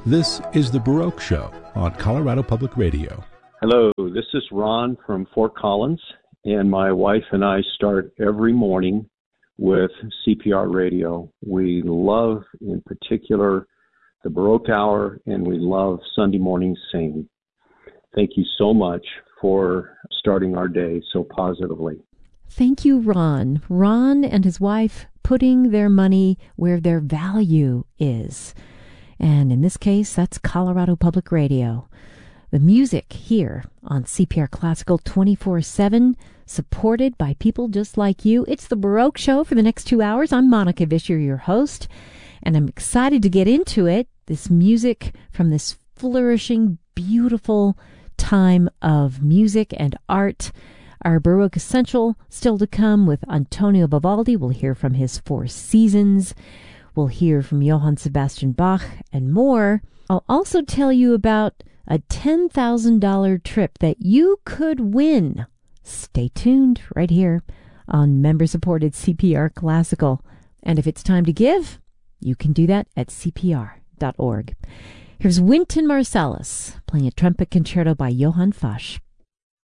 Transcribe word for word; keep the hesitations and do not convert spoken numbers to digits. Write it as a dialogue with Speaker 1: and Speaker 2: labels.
Speaker 1: This is The Baroque Show on Colorado Public Radio.
Speaker 2: Hello, this is Ron from Fort Collins, and my wife and I start every morning with C P R radio. We love, in particular, the Baroque Hour, and we love Sunday morning singing. Thank you so much for starting our day so positively.
Speaker 3: Thank you, Ron. Ron and his wife putting their money where their value is. And in this case, that's Colorado Public Radio. The music here on C P R Classical twenty-four seven, supported by people just like you. It's the Baroque Show for the next two hours. I'm Monica Vischer, your host, and I'm excited to get into it. This music from this flourishing, beautiful time of music and art. Our Baroque Essential still to come with Antonio Vivaldi. We'll hear from his Four Seasons. We'll hear from Johann Sebastian Bach and more. I'll also tell you about a ten thousand dollars trip that you could win. Stay tuned right here on member-supported C P R Classical. And if it's time to give, you can do that at c p r dot org. Here's Wynton Marsalis playing a trumpet concerto by Johann Fasch.